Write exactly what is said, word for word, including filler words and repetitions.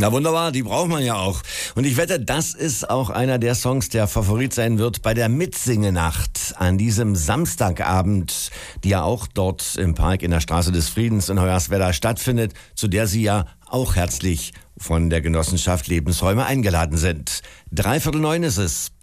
Na wunderbar, die braucht man ja auch. Und ich wette, das ist auch einer der Songs, der Favorit sein wird bei der Mitsingenacht an diesem Samstagabend, die ja auch dort im Park in der Straße des Friedens in Hoyerswerda stattfindet, zu der Sie ja auch herzlich von der Genossenschaft Lebensräume eingeladen sind. Dreiviertel neun ist es.